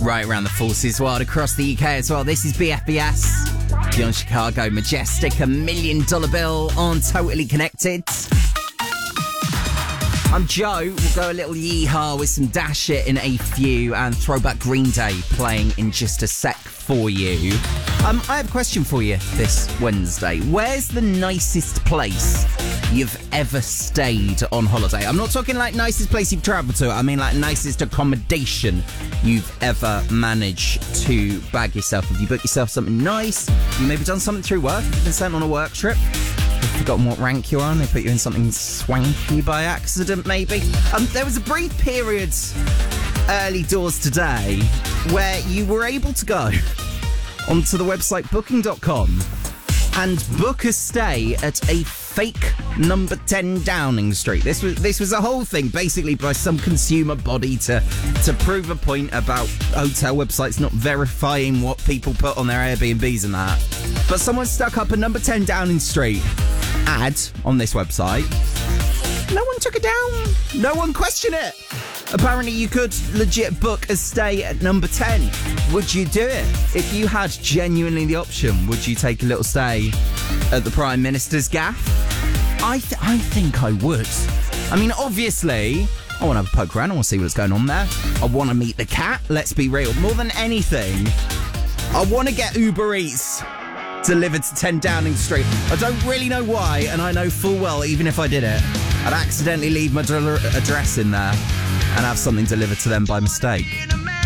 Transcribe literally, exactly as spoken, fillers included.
right around the forces world, across the U K as well. This is B F B S. Beyond Chicago, Majestic, a million dollar bill on Totally Connected. I'm Joe. We'll go a little yeehaw with some Dash It in a few and Throwback Green Day playing in just a sec for you. Um, I have a question for you this Wednesday. Where's the nicest place you've ever stayed on holiday? I'm not talking like nicest place you've travelled to. I mean like nicest accommodation you've ever managed to bag yourself. Have you booked yourself something nice? You maybe done something through work? You've been sent on a work trip? You've forgotten what rank you're on? They put you in something swanky by accident, maybe? Um, there was a brief period early doors today where you were able to go onto the website booking dot com and book a stay at a fake number ten Downing Street. This was this was a whole thing, basically by some consumer body to to prove a point about hotel websites not verifying what people put on their Airbnbs and that. But someone stuck up a number ten Downing Street ad on this website. No one took it down. No one questioned it. Apparently you could legit book a stay at number ten. Would you do it? If you had genuinely the option, would you take a little stay at the Prime Minister's gaff? I th- I think I would. I mean, obviously, I want to have a poke around. I want to see what's going on there. I want to meet the cat. Let's be real. More than anything, I want to get Uber Eats delivered to ten Downing Street. I don't really know why, and I know full well, even if I did it, I'd accidentally leave my dr- address in there and have something delivered to them by mistake.